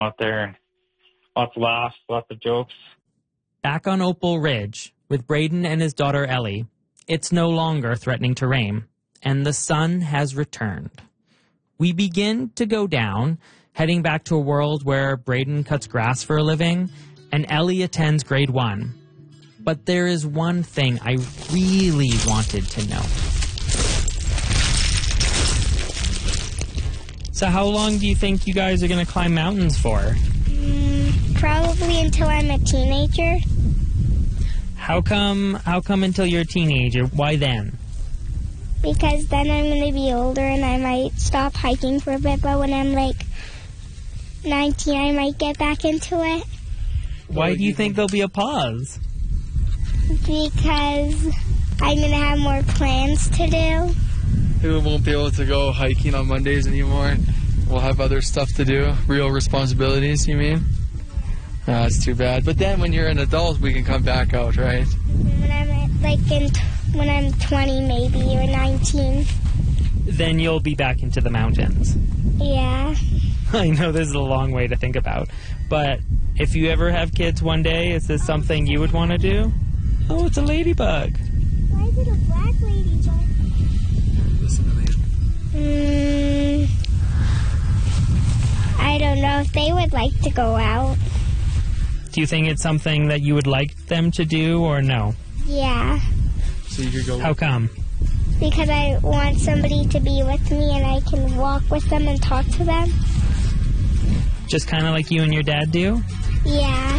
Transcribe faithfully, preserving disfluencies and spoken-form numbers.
out there. Lots of laughs, lots of jokes. Back on Opal Ridge, with Braden and his daughter Ellie, it's no longer threatening to rain, and the sun has returned. We begin to go down, heading back to a world where Braden cuts grass for a living, and Ellie attends grade one. But there is one thing I really wanted to know. So how long do you think you guys are going to climb mountains for? Mm, probably until I'm a teenager. How come, how come until you're a teenager? Why then? Because then I'm going to be older and I might stop hiking for a bit, but when I'm like nineteen, I might get back into it. Why do you think there'll be a pause? Because I'm going to have more plans to do. We won't be able to go hiking on Mondays anymore. We'll have other stuff to do. Real responsibilities, you mean? Oh, that's too bad. But then when you're an adult, we can come back out, right? When I'm at, like in t- when I'm twenty maybe, or nineteen. Then you'll be back into the mountains. Yeah. I know this is a long way to think about. But if you ever have kids one day, is this something you would want to do? Oh, it's a ladybug. Why is it a black ladybug? Listen to me. Mm, I don't know if they would like to go out. Do you think it's something that you would like them to do or no? Yeah. So you could go. How come? Because I want somebody to be with me and I can walk with them and talk to them. Just kind of like you and your dad do? Yeah.